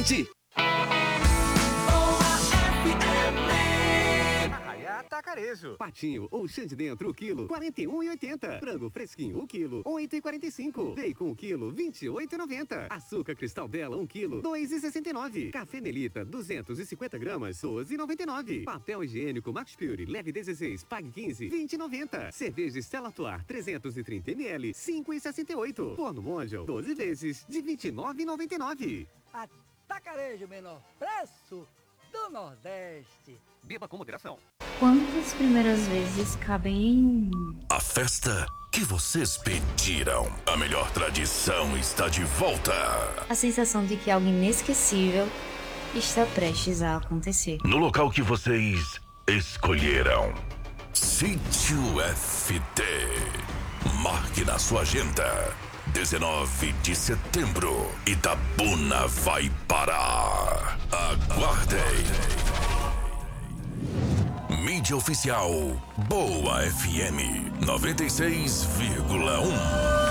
qualidade. Atacarejo. Patinho ou chã de dentro, o quilo, 41,80. Frango fresquinho, o quilo, 8,45. Bacon, o quilo, 28,90. Açúcar Cristal Bela, 1 quilo, 2,69. Café Melita, 250 gramas, 12,99. Papel higiênico Max Pure, leve 16, pague 15, 20,90. Cerveja Stella Artois, 330 ml, 5,68. Forno Mondial, 12 vezes, de 29,99. Atacarejo, menor preço do Nordeste. Beba com moderação. Quantas primeiras vezes cabem em... A festa que vocês pediram. A melhor tradição está de volta. A sensação de que algo inesquecível está prestes a acontecer. No local que vocês escolheram. Sítio FT. Marque na sua agenda. 19 de setembro. Itabuna vai parar. Aguardem. Mídia oficial Boa FM 96,1.